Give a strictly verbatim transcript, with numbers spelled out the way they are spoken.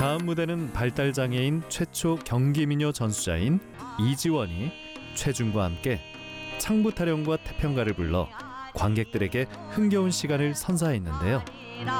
다음 무대는 발달장애인 최초 경기민요 전수자인 이지원이 최준과 함께 창부 타령과 태평가를 불러 관객들에게 흥겨운 시간을 선사했는데요.